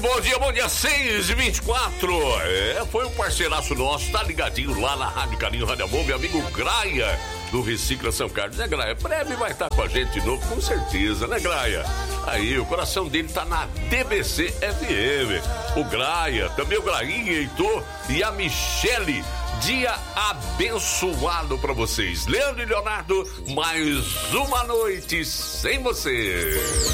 bom dia, 6h24. Foi um parceiraço nosso, tá ligadinho lá na Rádio Carinho, Rádio Amor, meu amigo Graia, do Recicla São Carlos, né, Graia? Breve vai estar com a gente de novo, com certeza, né, Graia? Aí, o coração dele tá na DBC FM. O Graia, também o Grainha, Heitor e a Michele. Dia abençoado pra vocês. Leandro e Leonardo, mais uma noite sem você.